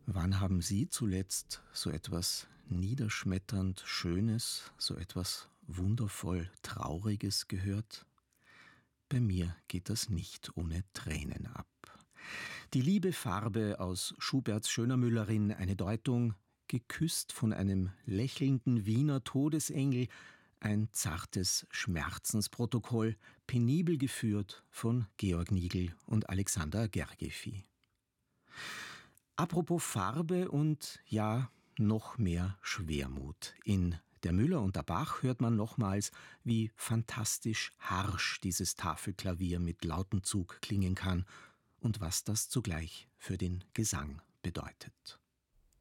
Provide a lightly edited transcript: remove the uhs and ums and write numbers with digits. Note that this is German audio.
Wann haben Sie zuletzt so etwas niederschmetternd Schönes, so etwas wundervoll Trauriges gehört? Bei mir geht das nicht ohne Tränen ab. Die liebe Farbe aus Schuberts Schöner Müllerin, eine Deutung, geküsst von einem lächelnden Wiener Todesengel, ein zartes Schmerzensprotokoll, penibel geführt von Georg Nigel und Alexander Gergifi. Apropos Farbe und ja, noch mehr Schwermut. In Der Müller und der Bach hört man nochmals, wie fantastisch harsch dieses Tafelklavier mit Lautenzug klingen kann und was das zugleich für den Gesang bedeutet.